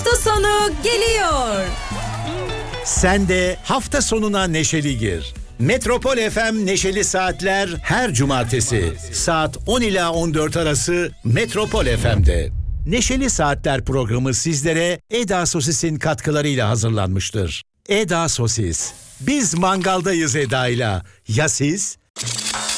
Hafta sonu geliyor. Sen de hafta sonuna neşeli gir. Metropol FM Neşeli Saatler her cumartesi saat 10 ila 14 arası Metropol FM'de. Neşeli Saatler programı sizlere Eda Sosis'in katkılarıyla hazırlanmıştır. Eda Sosis. Biz mangaldayız Eda'yla. Ya siz?